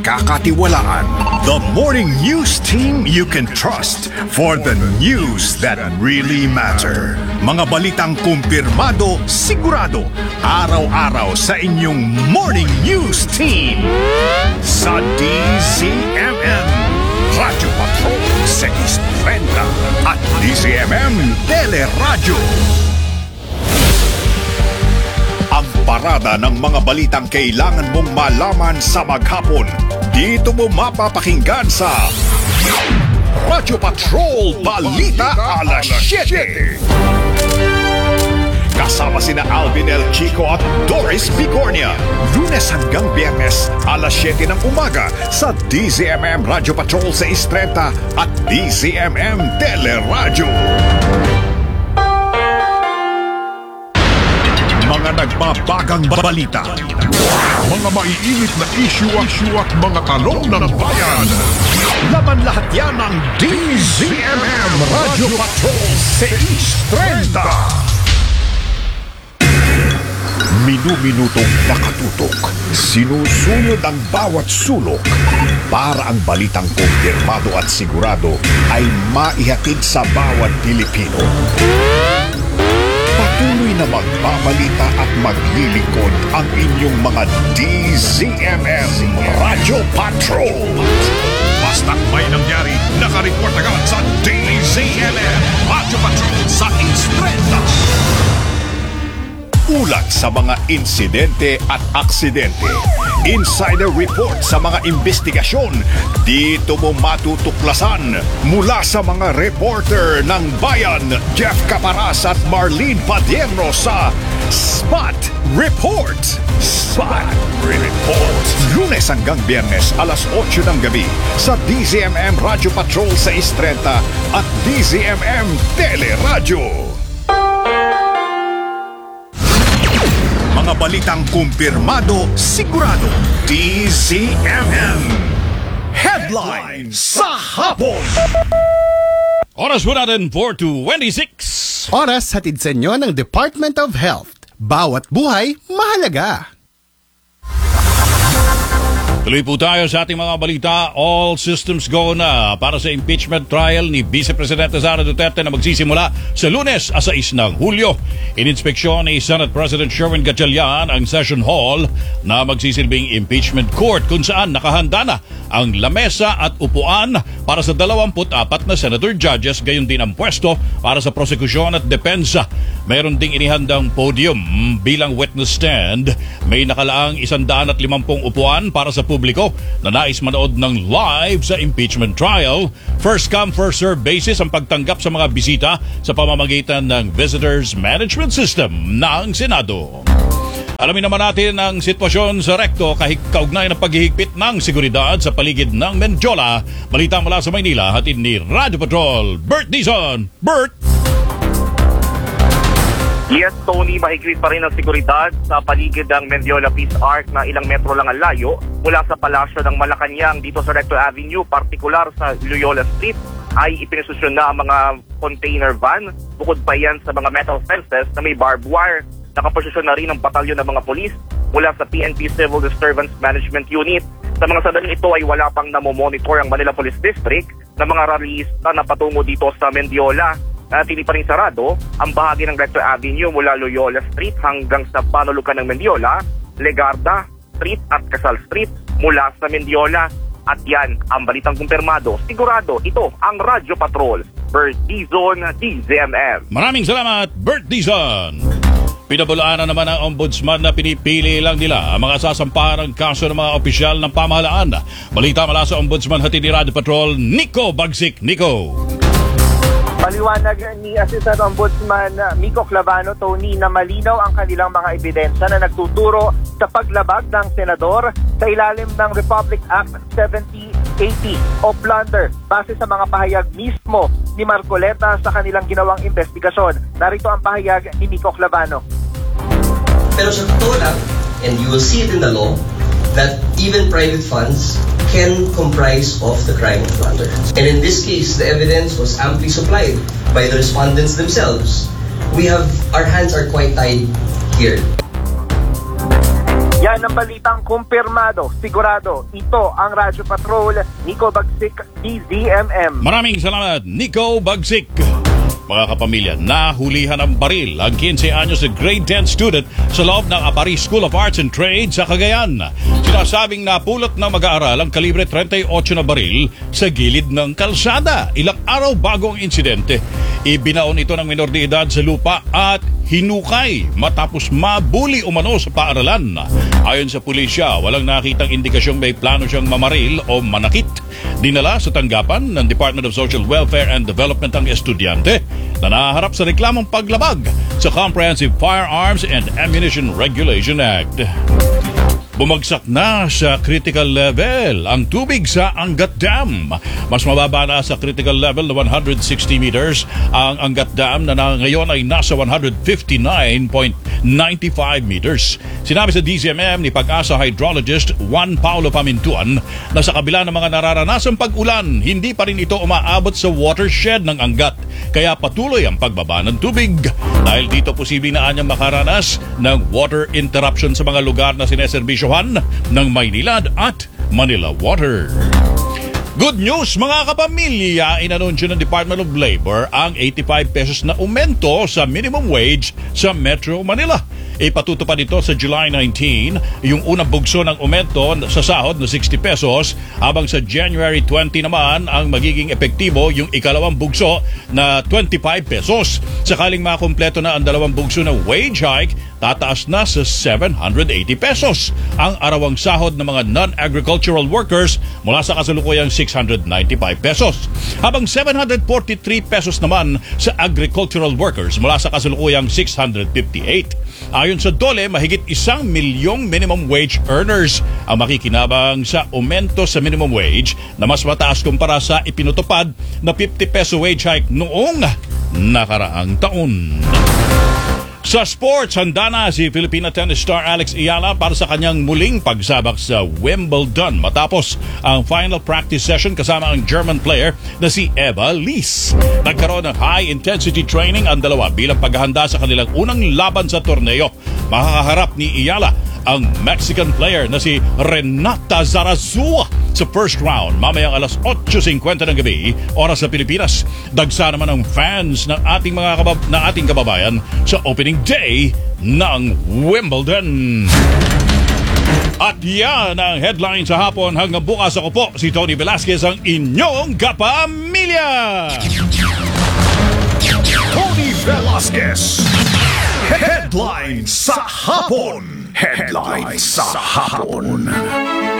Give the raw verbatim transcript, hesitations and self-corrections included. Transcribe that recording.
Kakatiwalaan. The morning news team you can trust for the news that really matter. Mga balitang kumpirmado, sigurado, araw-araw sa inyong morning news team. Sa D Z M M, Radyo Patrol six thirty at D Z M M Teleradyo. Ang parada ng mga balitang kailangan mong malaman sa maghapon. Dito mo mapapakinggan sa Radyo Patrol Balita Alas siyete. Kasama sina Alvin El Chico at Doris Bigornia. Lunes hanggang Biyernes, alas siyete ng umaga sa D Z M M Radyo Patrol six thirty at D Z M M Teleradyo. Mga nagbabagang balita, mga maiinit na issue at issue at mga tanong ng bayan. Laman lahat yan ng D Z M M Radyo Patrol six thirty. Minu-minutong nakatutok, sinusunod ang bawat sulok para ang balitang kumpirmado at sigurado ay maihatid sa bawat Pilipino. Patuloy na magbabalita at maglilingkod ang inyong mga D Z M M Radyo Patrol. Basta't may nangyari, nakareport agad sa D Z M M Radyo Patrol sa Instrenta. Ulat sa mga insidente at aksidente. Insider report sa mga investigasyon. Dito mo matutuklasan mula sa mga reporter ng Bayan, Jeff Caparas at Marlene Padierno sa Spot Report. Spot Report. Lunes hanggang Biyernes, alas otso ng gabi sa D Z M M Radyo Patrol six thirty at D Z M M Teleradyo. Mga balitang kumpirmado, sigurado. D Z M M Headlines sa hapon. Oras po natin four twenty-six. Oras hatid sa inyo ng Department of Health. Bawat buhay mahalaga. Tuloy po tayo sa ating mga balita. All systems go na para sa impeachment trial ni Vice Presidente Sara Duterte na magsisimula sa Lunes, sais ng Hulyo. Ininspeksyon ni Senate President Sherwin Gatchalian ang session hall na magsisilbing impeachment court kung saan nakahanda na ang lamesa at upuan para sa dalawampu't apat na senator judges, gayon din ang pwesto para sa prosekusyon at depensa. Mayroon ding inihandang podium bilang witness stand. May nakalaang isandaan at limampung upuan para sa publiko na nais manood ng live sa impeachment trial. First come, first serve basis ang pagtanggap sa mga bisita sa pamamagitan ng Visitors Management System ng Senado. Alamin naman natin ang sitwasyon sa Recto kahit kaugnay ng paghihigpit ng seguridad sa paligid ng Mendiola. Balita mula sa Maynila, hatid ni Radyo Patrol, Bert Dizon. Bert! Yes, Tony, mahigpit pa rin ang seguridad sa paligid ng Mendiola Peace Arc na ilang metro lang ang layo mula sa palasyo ng Malacanang dito sa Recto Avenue, partikular sa Loyola Street, ay ipinasosyon na ang mga container van. Bukod pa yan sa mga metal fences na may barbed wire. Nakaposisyon na rin ang batalyon ng mga polis mula sa P N P Civil Disturbance Management Unit. Sa mga sandaling ito ay wala pang namomonitor ang Manila Police District na mga rallyista na patungo dito sa Mendiola. Natili pa rin sarado ang bahagi ng Recto Avenue mula Loyola Street hanggang sa panulukan ng Mendiola, Legarda Street at Casal Street mula sa Mendiola. At yan ang balitang kumpirmado. Sigurado, ito ang Radyo Patrol. Bert Dizon, D Z M M. Maraming salamat, Bert Dizon. Pinabulaan na naman ang ombudsman na pinipili lang nila ang mga sasampahan ng kaso ng mga opisyal ng pamahalaan. Balita mula sa ombudsman, hatid ni Radyo Patrol, Nico Bagsik. Nico. Paliwanag ni Assistant Ombudsman Miko Clavano, Tony, na malinaw ang kanilang mga ebidensya na nagtuturo sa paglabag ng senador sa ilalim ng Republic Act seventy eighty o plunder base sa mga pahayag mismo ni Marcoleta sa kanilang ginawang investigasyon. Narito ang pahayag ni Miko Clavano. Pero sa totoo lang, and you will see it in the law, that even private funds can comprise of the crime of plunder. And in this case, the evidence was amply supplied by the respondents themselves. We have, our hands are quite tied here. Yan ang balitang kumpirmado, sigurado. Ito ang Radyo Patrol, Nico Bagsik, D Z M M. Maraming salamat, Nico Bagsik. Mga kapamilya, nahulihan ng baril ang quince anyos na grade ten student sa loob ng Apari School of Arts and Trade sa Cagayan. Sinasabing napulot ng mag-aaral ang kalibre thirty-eight na baril sa gilid ng kalsada. Ilang araw bago ang insidente, ibinaon ito ng minor de edad sa lupa at hinukay matapos mabuli umano sa paaralan. Ayon sa pulisya, walang nakitang indikasyong may plano siyang mamaril o manakit. Dinala sa tanggapan ng Department of Social Welfare and Development ang estudyante na naharap sa reklamong paglabag sa Comprehensive Firearms and Ammunition Regulation Act. Bumagsak na sa critical level ang tubig sa Angat Dam. Mas mababa na sa critical level na one hundred sixty meters ang Angat Dam na, na ngayon ay nasa one hundred fifty-nine point nine five meters. Sinabi sa D Z M M ni Pag-asa hydrologist Juan Paulo Pamintuan na sa kabila ng mga nararanasang pag-ulan, hindi pa rin ito umaabot sa watershed ng Angat. Kaya patuloy ang pagbaba ng tubig. Dahil dito posibleng na anyang makaranas ng water interruption sa mga lugar na sineserbisyohan ng Maynilad at Manila Water. Good news mga kapamilya, inanunsyo ng Department of Labor ang eighty-five pesos na aumento sa minimum wage sa Metro Manila. Ipatutupad ito sa July nineteenth, yung unang bugso ng aumento sa sahod na sixty pesos, habang sa January twentieth naman ang magiging epektibo yung ikalawang bugso na twenty-five pesos. Sakaling makumpleto na ang dalawang bugso na wage hike, tataas na sa seven hundred eighty pesos ang arawang sahod ng mga non-agricultural workers mula sa kasalukuyang six hundred ninety-five pesos. Habang seven hundred forty-three pesos naman sa agricultural workers mula sa kasalukuyang six hundred fifty-eight. Ayon sa D O L E, mahigit isang milyong minimum wage earners ang makikinabang sa aumento sa minimum wage na mas mataas kumpara sa ipinutupad na fifty peso wage hike noong nakaraang taon. Sa sports, handa na si Filipina tennis star Alex Ayala para sa kanyang muling pagsabak sa Wimbledon matapos ang final practice session kasama ang German player na si Eva Lies. Nagkaroon ng high-intensity training ang dalawa bilang paghahanda sa kanilang unang laban sa torneo. Makakaharap ni Ayala ang Mexican player na si Renata Zarazua sa first round mamayang alas eight fifty ng gabi oras sa Pilipinas. Dagsa naman ang fans ng ating mga kabab- ng ating kababayan sa opening day ng Wimbledon. At yan ang headline sa hapon. Hanggang bukas, ako po si Tony Velasquez, ang inyong kapamilya. Tony Velasquez. Headline sa hapon. Headline sa hapon.